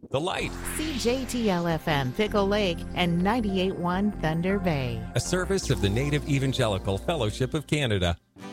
The Light, CJTL-FM Pickle Lake and 98.1 Thunder Bay. a service of the Native Evangelical Fellowship of Canada.